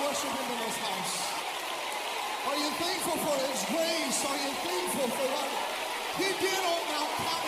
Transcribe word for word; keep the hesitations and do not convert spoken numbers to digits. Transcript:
worship him in this house? Are you thankful for his grace? Are you thankful for what he did on Mount Calvary?